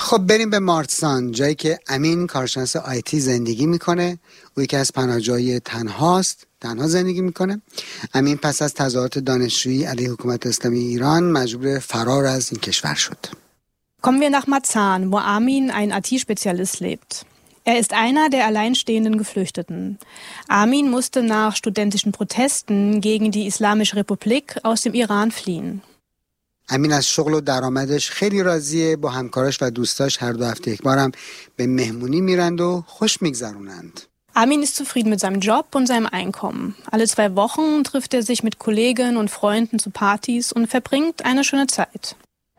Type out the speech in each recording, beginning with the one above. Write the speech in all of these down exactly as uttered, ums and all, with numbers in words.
خب بریم به مارسان، جایی که امین کارشناس آیتی زندگی میکنه. او یکی از پناهجوهای تنهاست، تنها زندگی میکنه. امین پس از تظاهرات دانشجویی علیه حکومت اسلامی ایران مجبور فرار از این کشور شد. Kommen wir nach Marzahn, wo Armin, ein I T-Spezialist, lebt. Er ist einer der alleinstehenden Geflüchteten. Armin musste nach studentischen Protesten gegen die Islamische Republik aus dem Iran fliehen. امین از شغل و درآمدش خیلی راضیه. با همکاراش و دوستاش هر دو هفته یک بارم به مهمونی میرند و خوش میگذرونند. Armin ist zufrieden mit seinem Job und seinem Einkommen. Alle zwei Wochen trifft er sich mit Kolleginnen und Freunden zu Partys und verbringt eine schöne Zeit.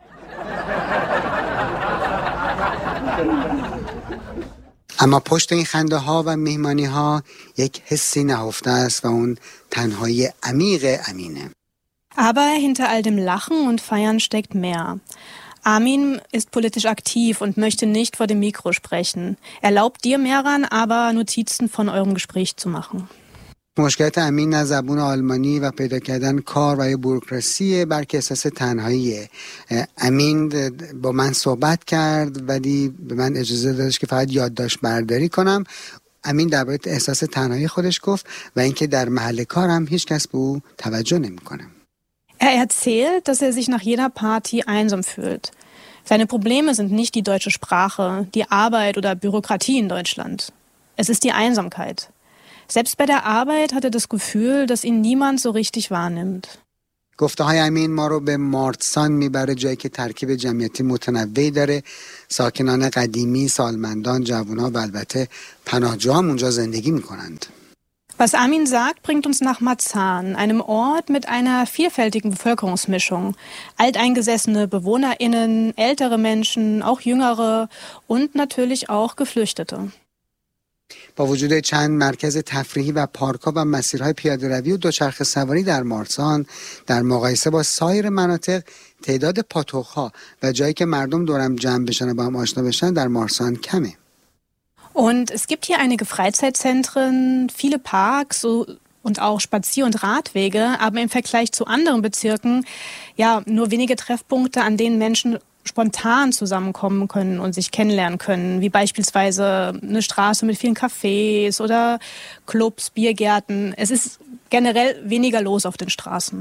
اما پشت این خنده ها و مهمانی ها یک حسی نهفته است و اون تنهایی عمیق امینه. Aber hinter all dem Lachen und Feiern steckt mehr. Armin ist politisch aktiv und möchte nicht vor dem Mikro sprechen. Erlaubt dir, Mehran, aber Notizen von eurem Gespräch zu machen. مشکلات امین نه زبون آلمانی و پیدا کردن کار و یا بوروکراسی، بلکه احساس تنهاییه. امین با من صحبت کرد ولی به من اجازه دادش که فقط یادداشت برداری کنم. امین درباره احساس تنهایی خودش گفت و اینکه در محل کارم هیچ کس به او توجه نمیکنه. Er erzählt, dass er sich nach jeder Party einsam fühlt. Seine Probleme sind nicht die deutsche Sprache, die Arbeit oder Bürokratie in Deutschland. Es ist die Einsamkeit. Selbst bei der Arbeit hat er das Gefühl, dass ihn niemand so richtig wahrnimmt. گفته های امین ما رو به مارسان میبره، جایی که ترکیب جمعیتی متنوعی داره. ساکنان قدیمی، سالمندان، جوان‌ها و البته پناهجوها اونجا زندگی میکنند. Was Armin sagt, bringt uns nach Marzahn, einem Ort mit einer vielfältigen Bevölkerungsmischung. Alteingesessene BewohnerInnen, ältere Menschen, auch jüngere und natürlich auch Geflüchtete. با وجود چند مرکز تفریحی و پارک‌ها و مسیرهای پیاده‌روی و دوچرخه سواری در مارسان، در مقایسه با سایر مناطق تعداد پاتوق‌ها و جایی که مردم دورم جمع بشن و با هم آشنا بشن در مارسان کمه. Und es gibt hier einige Freizeitzentren, viele Parks so, und auch Spazier- und Radwege, aber im Vergleich zu anderen Bezirken ja nur wenige Treffpunkte, an denen Menschen spontan zusammenkommen können und sich kennenlernen können, wie beispielsweise eine Straße mit vielen Cafés oder Clubs, Biergärten. Es ist generell weniger los auf den Straßen.